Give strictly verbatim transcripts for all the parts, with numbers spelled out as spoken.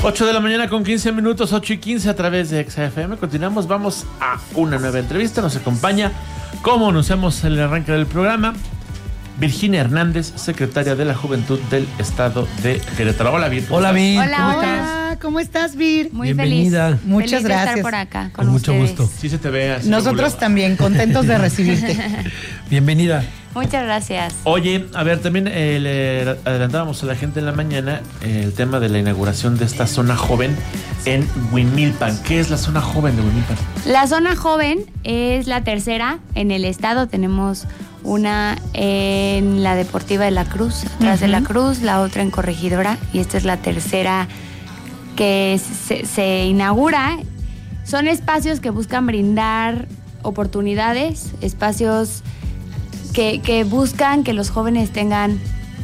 ocho de la mañana con quince minutos, ocho y quince a través de X F M. Continuamos, vamos a una nueva entrevista. Nos acompaña, como anunciamos en el arranque del programa, Virginia Hernández, secretaria de la Juventud del Estado de Querétaro. Hola, Vir. Hola, Vir. Hola, ¿Cómo hola. estás? ¿Cómo estás, Vir? Muy Bienvenida. feliz. Muchas feliz gracias. de estar por acá con, con mucho ustedes. gusto. Sí se te ve así. Nosotros regular. también, contentos de recibirte. Bienvenida. Muchas gracias. Oye, a ver, también eh, le adelantábamos a la gente en la mañana eh, el tema de la inauguración de esta zona joven en Huimilpan. ¿Qué es la zona joven de Huimilpan? La zona joven es la tercera en el estado. Tenemos una en la Deportiva de la Cruz, atrás uh-huh. de la Cruz, la otra en Corregidora, y esta es la tercera que se, se inaugura. Son espacios que buscan brindar oportunidades, espacios que, que buscan que los jóvenes tengan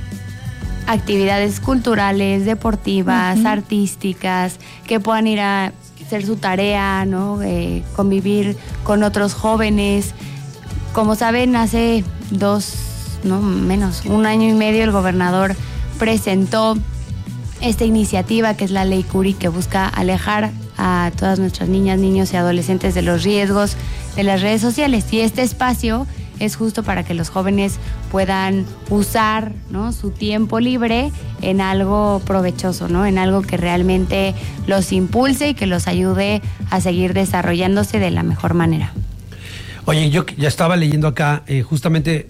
actividades culturales, deportivas, uh-huh. artísticas, que puedan ir a hacer su tarea, ¿no? Eh, convivir con otros jóvenes. Como saben, hace dos, no menos, un año y medio el gobernador presentó esta iniciativa que es la Ley Curi, que busca alejar a todas nuestras niñas, niños y adolescentes de los riesgos de las redes sociales. Y este espacio es justo para que los jóvenes puedan usar, ¿no?, su tiempo libre en algo provechoso, ¿no?, en algo que realmente los impulse y que los ayude a seguir desarrollándose de la mejor manera. Oye, yo ya estaba leyendo acá eh, justamente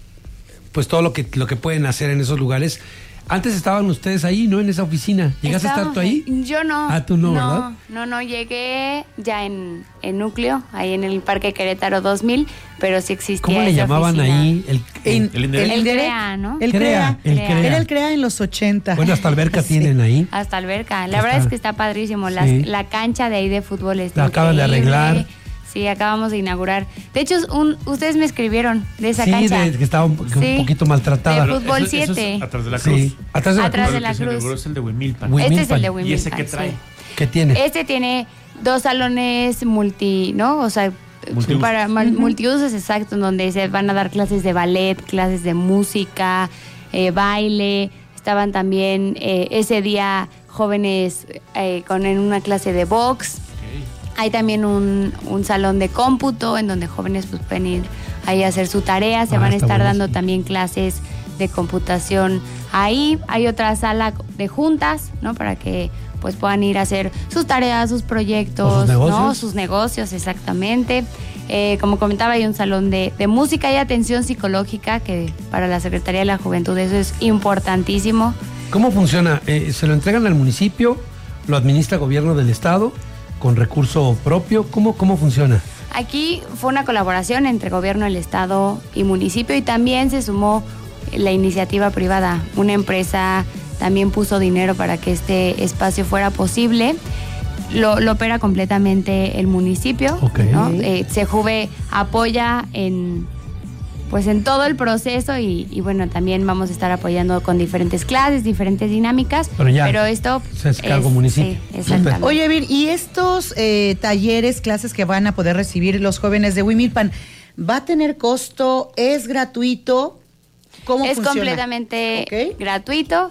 pues todo lo que lo que pueden hacer en esos lugares. Antes estaban ustedes ahí, ¿no? En esa oficina. ¿Llegaste Estábamos, a estar tú ahí? Yo no. Ah, tú no, no ¿verdad? No, no, llegué ya en, en núcleo, ahí en el Parque Querétaro dos mil, pero sí existía. ¿Cómo le esa llamaban oficina. ahí? El, el, el, el, el, el CREA, ¿no? El CREA. CREA. El CREA. Era el CREA en los ochenta. Bueno, hasta alberca Sí. tienen ahí. Hasta alberca. La Hasta- verdad es que está padrísimo. Las- Sí. La cancha de ahí de fútbol está La acaban de increíble. arreglar. Sí, acabamos de inaugurar. De hecho, un, ustedes me escribieron de esa Sí, cancha. de, que estaba un, po- Sí. un poquito maltratada. De fútbol Eso- eso es siete. atrás de la Cruz. Sí, atrás de la Atrás cruz. de Pero la el que se Cruz. inauguró es el de Huimilpan. Huimilpan. Este es el de ¿Y Huimilpan. ese qué trae? sí. ¿Qué tiene? Este tiene dos salones multi, ¿no? O sea, Multiusos. para mal- multiusos, exacto, en donde se van a dar clases de ballet, clases de música, eh, baile. Estaban también eh, ese día jóvenes eh, con en una clase de box. Hay también un, un salón de cómputo en donde jóvenes pues, pueden ir ahí a hacer su tarea. Se Ah, van a está estar bueno, dando sí. también clases de computación ahí. Hay otra sala de juntas, ¿no? Para que pues puedan ir a hacer sus tareas, sus proyectos, ¿O sus negocios? ¿no? Sus negocios, exactamente. Eh, como comentaba, hay un salón de, de música y atención psicológica, que para la Secretaría de la Juventud eso es importantísimo. ¿Cómo funciona? Eh, ¿Se lo entregan al municipio? ¿Lo administra el gobierno del estado? ¿Con recurso propio? ¿Cómo, cómo funciona? Aquí fue una colaboración entre gobierno del estado y municipio, y también se sumó la iniciativa privada. Una empresa también puso dinero para que este espacio fuera posible. Lo, lo opera completamente el municipio, Ok. ¿no? Eh, Sejuve apoya en pues en todo el proceso y, y bueno, también vamos a estar apoyando con diferentes clases, diferentes dinámicas, Pero ya esto se hace cargo es- municipio. Sí, exactamente. Oye, Vir, ¿y estos eh, talleres, clases que van a poder recibir los jóvenes de Huimilpan, va a tener costo? ¿Es gratuito? ¿Cómo Es funciona? completamente Ok. gratuito.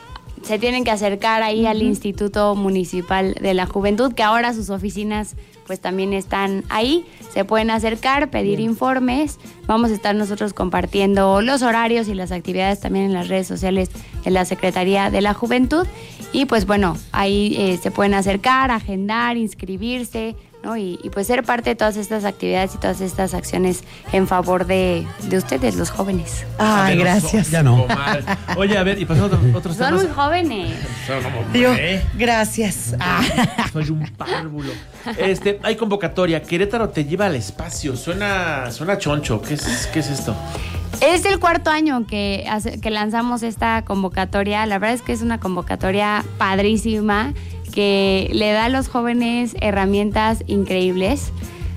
Se tienen que acercar ahí al Instituto Municipal de la Juventud, que ahora sus oficinas pues también están ahí. Se pueden acercar, pedir Bien. informes. Vamos a estar nosotros compartiendo los horarios y las actividades también en las redes sociales de la Secretaría de la Juventud. Y pues bueno, ahí eh, se pueden acercar, agendar, inscribirse, ¿no? Y, y pues ser parte de todas estas actividades y todas estas acciones en favor de, de ustedes, los jóvenes. Ay, A ver, gracias. Ya no. comadre. Oye, a ver, y pasando a otros Son temas. muy jóvenes. Son como, Yo, ¿eh? gracias. Ah. Soy un párvulo. Este, hay convocatoria. Querétaro te lleva al espacio. Suena, suena choncho. ¿Qué es, qué es esto? Es el cuarto año que, hace- que lanzamos esta convocatoria. La verdad es que es una convocatoria padrísima que le da a los jóvenes herramientas increíbles.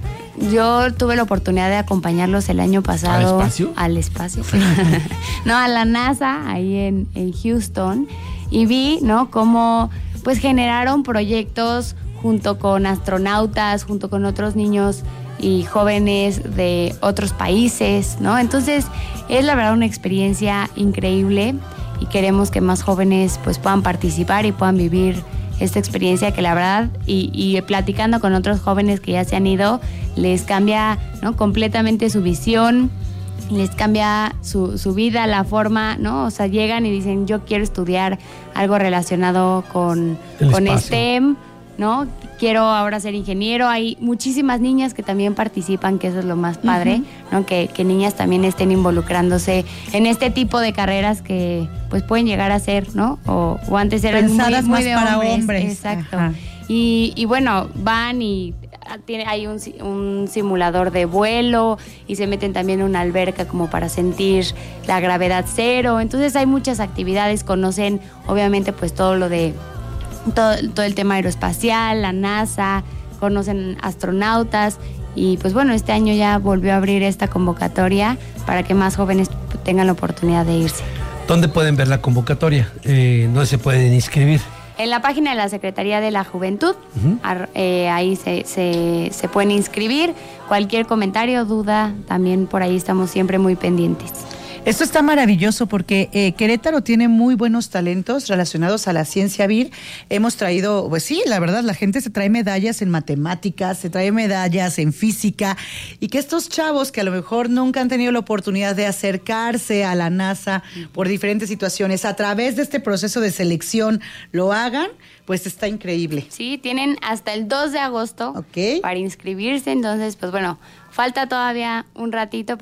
Yo tuve la oportunidad de acompañarlos el año pasado. ¿Al espacio? Al espacio. No, a la NASA, ahí en, en Houston. Y vi, ¿no?, cómo pues generaron proyectos junto con astronautas, junto con otros niños y jóvenes de otros países, ¿no? Entonces, es la verdad una experiencia increíble y queremos que más jóvenes pues puedan participar y puedan vivir esta experiencia que la verdad, y, y platicando con otros jóvenes que ya se han ido, les cambia, ¿no?, completamente su visión, les cambia su, su vida, la forma, ¿no? O sea, llegan y dicen, yo quiero estudiar algo relacionado con, con STEM, ¿no? Quiero ahora ser ingeniero. Hay muchísimas niñas que también participan, que eso es lo más padre, uh-huh. ¿no? Que, que niñas también estén involucrándose en este tipo de carreras que pues pueden llegar a ser, ¿no? O, o antes eran pensadas muy, muy más de para hombres. hombres. Exacto. Ajá. Y, y bueno, van y tiene, hay un, un simulador de vuelo y se meten también en una alberca como para sentir la gravedad cero. Entonces hay muchas actividades, conocen obviamente pues todo lo de todo, todo el tema aeroespacial, la NASA, conocen astronautas y pues bueno, este año ya volvió a abrir esta convocatoria para que más jóvenes tengan la oportunidad de irse. ¿Dónde pueden ver la convocatoria? Eh, ¿Dónde se pueden inscribir? En la página de la Secretaría de la Juventud, uh-huh. ar, eh, ahí se, se, se pueden inscribir. Cualquier comentario, duda, también por ahí estamos siempre muy pendientes. Esto está maravilloso porque eh, Querétaro tiene muy buenos talentos relacionados a la ciencia V I R. Hemos traído, pues sí, la verdad, la gente se trae medallas en matemáticas, se trae medallas en física, y que estos chavos que a lo mejor nunca han tenido la oportunidad de acercarse a la NASA por diferentes situaciones, a través de este proceso de selección lo hagan, pues está increíble. Sí, tienen hasta el dos de agosto okay. para inscribirse, entonces, pues bueno, falta todavía un ratito, pero